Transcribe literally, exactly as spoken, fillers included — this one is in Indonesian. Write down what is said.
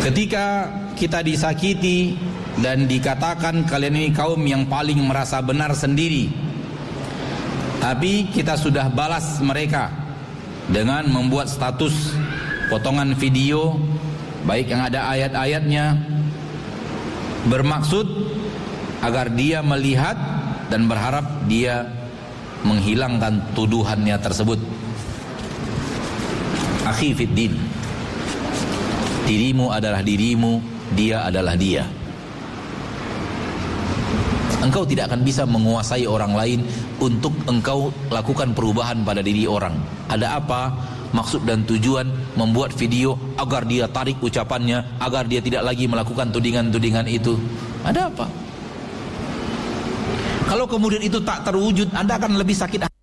Ketika kita disakiti dan dikatakan kalian ini kaum yang paling merasa benar sendiri, tapi kita sudah balas mereka dengan membuat status potongan video baik yang ada ayat-ayatnya, bermaksud agar dia melihat dan berharap dia menghilangkan tuduhannya tersebut. Akhi fiddin, dirimu adalah dirimu, dia adalah dia. Engkau tidak akan bisa menguasai orang lain untuk engkau lakukan perubahan pada diri orang. Ada apa maksud dan tujuan membuat video agar dia tarik ucapannya, agar dia tidak lagi melakukan tudingan-tudingan itu? Ada apa? Kalau kemudian itu tak terwujud, Anda akan lebih sakit hati.